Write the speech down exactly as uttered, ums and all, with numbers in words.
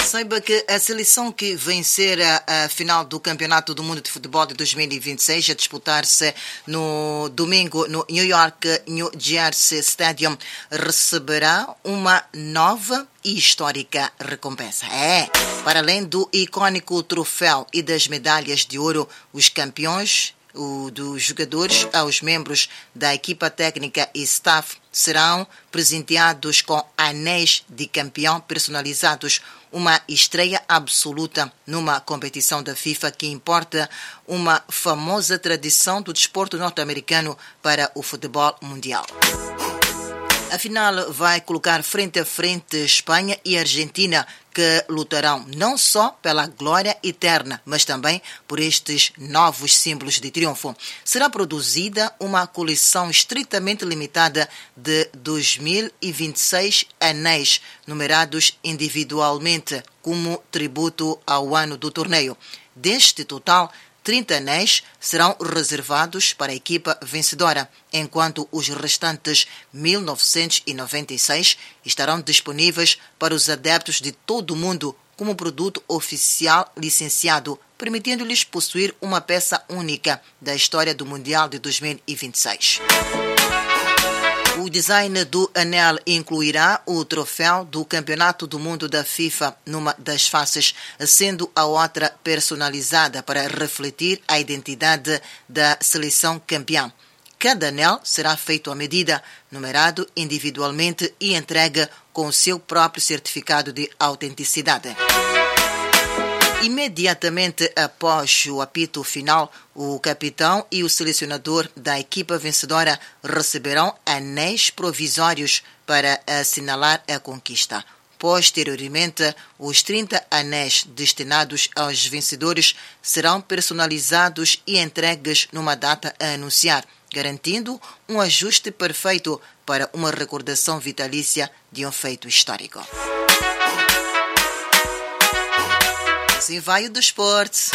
Saiba que a seleção que vencer a, a final do Campeonato do Mundo de Futebol de dois mil e vinte e seis, a disputar-se no domingo no New York New Jersey Stadium, receberá uma nova e histórica recompensa. É, para além do icônico troféu e das medalhas de ouro, os campeões O, dos jogadores aos membros da equipa técnica e staff serão presenteados com anéis de campeão personalizados, uma estreia absoluta numa competição da FIFA que importa uma famosa tradição do desporto norte-americano para o futebol mundial. A final vai colocar frente a frente Espanha e Argentina, que lutarão não só pela glória eterna, mas também por estes novos símbolos de triunfo. Será produzida uma coleção estritamente limitada de dois mil e vinte e seis anéis, numerados individualmente, como tributo ao ano do torneio. Deste total, trinta anéis serão reservados para a equipa vencedora, enquanto os restantes mil novecentos e noventa e seis estarão disponíveis para os adeptos de todo o mundo como produto oficial licenciado, permitindo-lhes possuir uma peça única da história do Mundial de dois mil e vinte e seis. O design do anel incluirá o troféu do Campeonato do Mundo da FIFA numa das faces, sendo a outra personalizada para refletir a identidade da seleção campeã. Cada anel será feito à medida, numerado individualmente e entregue com o seu próprio certificado de autenticidade. Imediatamente após o apito final, o capitão e o selecionador da equipa vencedora receberão anéis provisórios para assinalar a conquista. Posteriormente, os trinta anéis destinados aos vencedores serão personalizados e entregues numa data a anunciar, garantindo um ajuste perfeito para uma recordação vitalícia de um feito histórico. Assim vai o desporto.